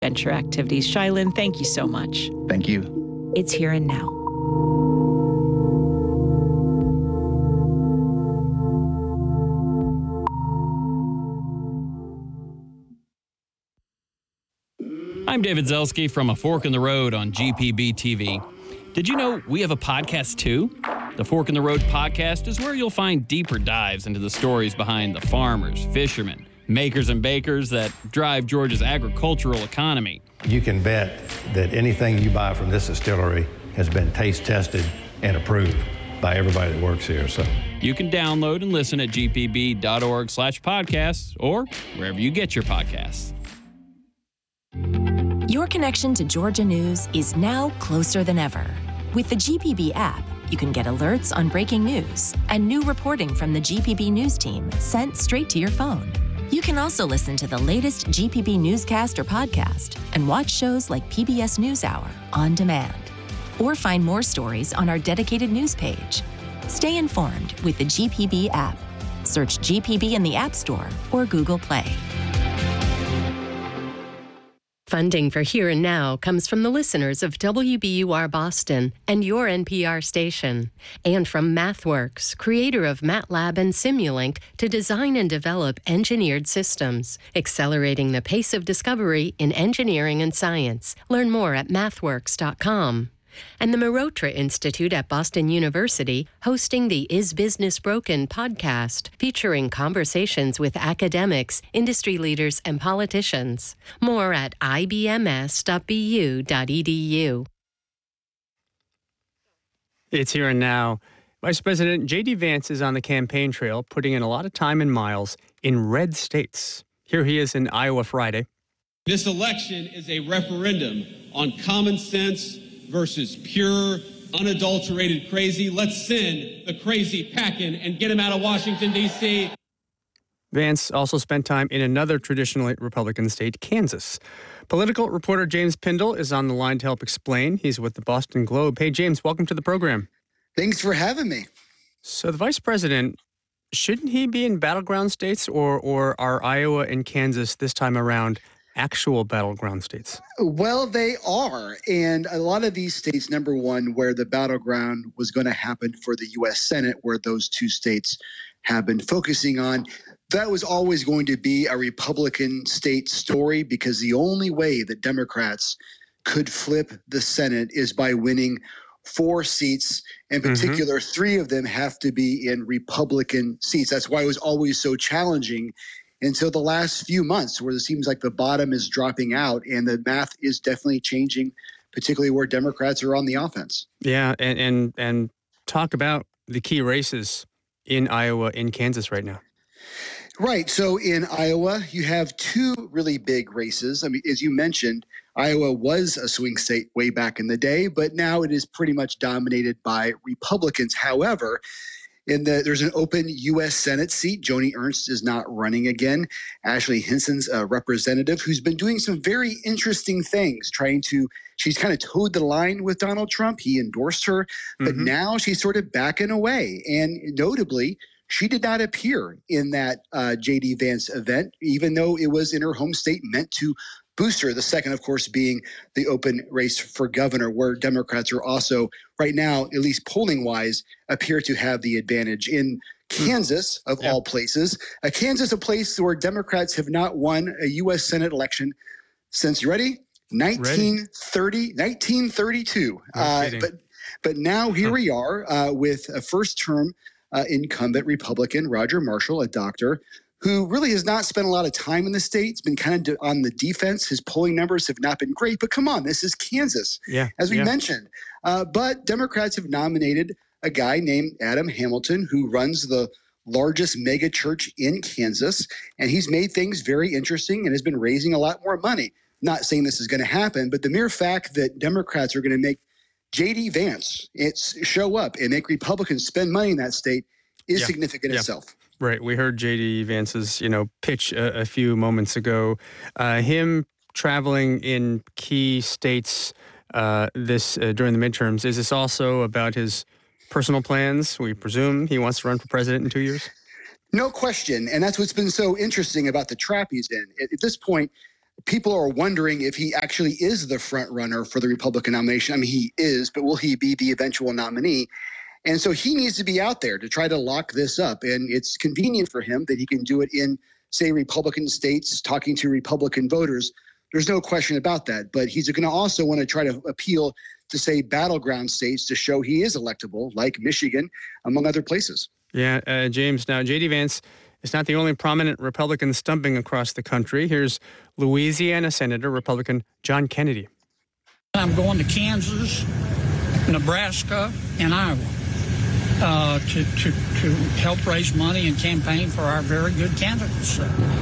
venture activities. Shylin, thank you so much. Thank you. It's Here and Now. I'm David Zelski from A Fork in the Road on GPB TV. Did you know we have a podcast too? The Fork in the Road podcast is where you'll find deeper dives into the stories behind the farmers, fishermen, makers and bakers that drive Georgia's agricultural economy. You can bet that anything you buy from this distillery has been taste tested and approved by everybody that works here. So you can download and listen at gpb.org/podcasts or wherever you get your podcasts. Your connection to Georgia news is now closer than ever. With the GPB app, you can get alerts on breaking news and new reporting from the GPB News team sent straight to your phone. You can also listen to the latest GPB newscast or podcast and watch shows like PBS NewsHour on demand. Or find more stories on our dedicated news page. Stay informed with the GPB app. Search GPB in the App Store or Google Play. Funding for Here and Now comes from the listeners of WBUR Boston and your NPR station, and from MathWorks, creator of MATLAB and Simulink to design and develop engineered systems, accelerating the pace of discovery in engineering and science. Learn more at mathworks.com. And the Marotra Institute at Boston University, hosting the Is Business Broken podcast, featuring conversations with academics, industry leaders, and politicians. More at ibms.bu.edu. It's Here and Now. Vice President J.D. Vance is on the campaign trail, putting in a lot of time and miles in red states. Here he is in Iowa Friday. This election is a referendum on common sense versus pure, unadulterated crazy. Let's send the crazy packing and get him out of Washington, D.C. Vance also spent time in another traditionally Republican state, Kansas. Political reporter James Pindle is on the line to help explain. He's with the Boston Globe. Hey, James, welcome to the program. Thanks for having me. So the vice president, shouldn't he be in battleground states, or are Iowa and Kansas this time around actual battleground states? Well, they are. And a lot of these states, number one, where the battleground was going to happen for the U.S. Senate, where those two states have been focusing on, that was always going to be a Republican state story, because the only way that Democrats could flip the Senate is by winning 4 seats. In particular, 3 of them have to be in Republican seats. That's why it was always so challenging until the last few months, where it seems like the bottom is dropping out, and the math is definitely changing, particularly where Democrats are on the offense. Yeah, and talk about the key races in Iowa and Kansas right now. Right. So in Iowa, you have 2 really big races. I mean, as you mentioned, Iowa was a swing state way back in the day, but now it is pretty much dominated by Republicans. However, there's an open U.S. Senate seat. Joni Ernst is not running again. Ashley Hinson's a representative who's been doing some very interesting things, she's kind of towed the line with Donald Trump. He endorsed her, but now she's sort of backing away. And notably, she did not appear in that J.D. Vance event, even though it was in her home state, meant to boost her. The second, of course, being the open race for governor, where Democrats are also, right now, at least polling-wise, appear to have the advantage. In Kansas, of all places, Kansas, a place where Democrats have not won a U.S. Senate election since, you ready? 1932. But now here we are with a first-term incumbent Republican, Roger Marshall, a doctor, who really has not spent a lot of time in the state. He's been kind of on the defense. His polling numbers have not been great, but come on, this is Kansas, as we mentioned. But Democrats have nominated a guy named Adam Hamilton, who runs the largest mega church in Kansas, and he's made things very interesting and has been raising a lot more money. Not saying this is going to happen, but the mere fact that Democrats are going to make J.D. Vance show up and make Republicans spend money in that state is significant itself. Right. We heard J.D. Vance's, pitch a few moments ago. Him traveling in key states during the midterms. Is this also about his personal plans? We presume he wants to run for president in 2 years? No question. And that's what's been so interesting about the trap he's in. At this point, people are wondering if he actually is the front runner for the Republican nomination. I mean, he is, but will he be the eventual nominee? And so he needs to be out there to try to lock this up. And it's convenient for him that he can do it in, say, Republican states, talking to Republican voters. There's no question about that. But he's going to also want to try to appeal to, say, battleground states to show he is electable, like Michigan, among other places. Yeah, James, now J.D. Vance is not the only prominent Republican stumping across the country. Here's Louisiana Senator Republican John Kennedy. I'm going to Kansas, Nebraska, and Iowa to help raise money and campaign for our very good candidates.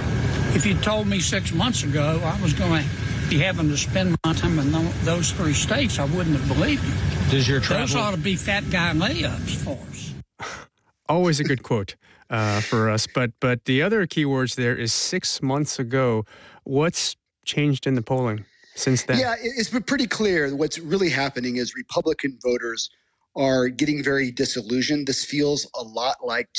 If you'd told me 6 months ago I was going to be having to spend my time in those 3 states, I wouldn't have believed you. Does your travel... Those ought to be fat guy layups for us. Always a good quote for us. But the other keywords there is 6 months ago. What's changed in the polling since then? Yeah, it's been pretty clear. What's really happening is Republican voters are getting very disillusioned. This feels a lot like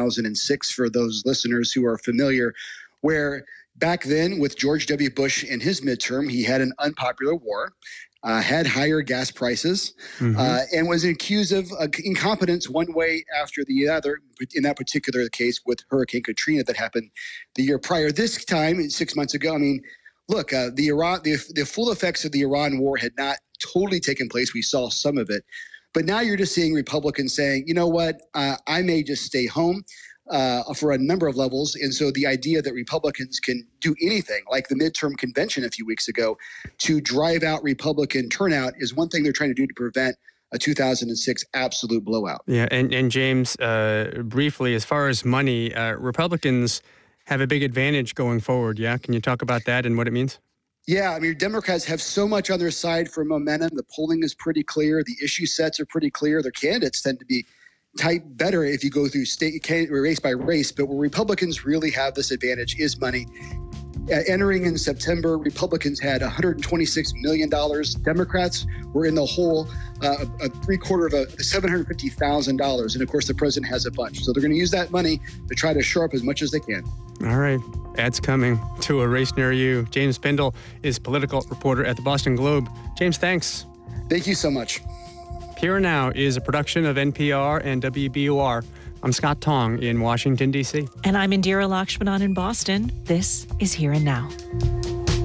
2006 for those listeners who are familiar, where back then with George W. Bush in his midterm, he had an unpopular war, had higher gas prices, and was accused of incompetence one way after the other, in that particular case with Hurricane Katrina that happened the year prior. This time, 6 months ago, I mean, look, the full effects of the Iran war had not totally taken place. We saw some of it. But now you're just seeing Republicans saying, you know what, I may just stay home for a number of levels. And so the idea that Republicans can do anything, like the midterm convention a few weeks ago, to drive out Republican turnout is one thing they're trying to do to prevent a 2006 absolute blowout. Yeah, and James, briefly, as far as money, Republicans have a big advantage going forward, yeah? Can you talk about that and what it means? Yeah, I mean, Democrats have so much on their side for momentum. The polling is pretty clear. The issue sets are pretty clear. Their candidates tend to be typed better if you go through state race by race. But where Republicans really have this advantage is money. Entering in September, Republicans had $126 million. Democrats were in the hole a three-quarter of $750,000. And, of course, the president has a bunch. So they're going to use that money to try to shore up as much as they can. All right. Ads coming to a race near you. James Bindel is political reporter at the Boston Globe. James, thanks. Thank you so much. Here and Now is a production of NPR and WBUR. I'm Scott Tong in Washington, D.C. And I'm Indira Lakshmanan in Boston. This is Here and Now.